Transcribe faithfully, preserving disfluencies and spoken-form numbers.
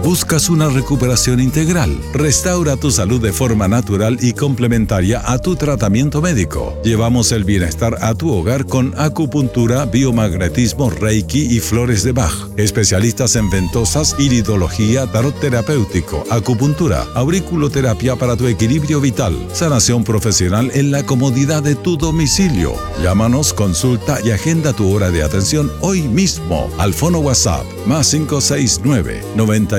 ¿Buscas una recuperación integral? Restaura tu salud de forma natural y complementaria a tu tratamiento médico. Llevamos el bienestar a tu hogar con acupuntura, biomagnetismo, reiki y flores de Bach. Especialistas en ventosas, iridología, tarot terapéutico, acupuntura, auriculoterapia para tu equilibrio vital, sanación profesional en la comodidad de tu domicilio. Llámanos, consulta y agenda tu hora de atención hoy mismo al fono WhatsApp más cinco seis nueve, noventa